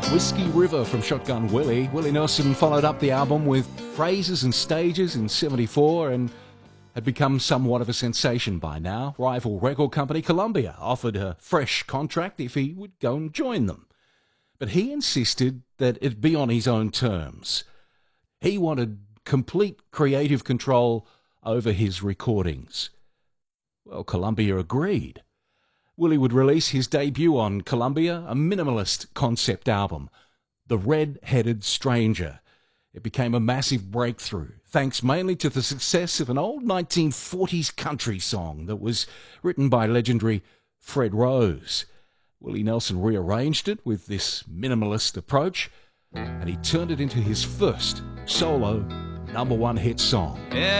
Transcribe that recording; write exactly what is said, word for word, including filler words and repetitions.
Whiskey River from Shotgun Willie. Willie Nelson followed up the album with Phrases and Stages in seventy-four and had become somewhat of a sensation by now. Rival record company Columbia offered a fresh contract if he would go and join them. But he insisted that it be on his own terms. He wanted complete creative control over his recordings. Well, Columbia agreed. Willie would release his debut on Columbia, a minimalist concept album, The Red-Headed Stranger. It became a massive breakthrough, thanks mainly to the success of an old nineteen forties country song that was written by legendary Fred Rose. Willie Nelson rearranged it with this minimalist approach, and he turned it into his first solo number one hit song. Yeah.